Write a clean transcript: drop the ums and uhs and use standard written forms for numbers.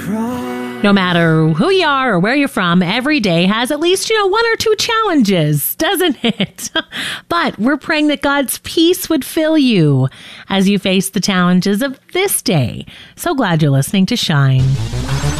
No matter who you are or where you're from, every day has at least, one or two challenges, doesn't it? But we're praying that God's peace would fill you as you face the challenges of this day. So glad you're listening to Shine.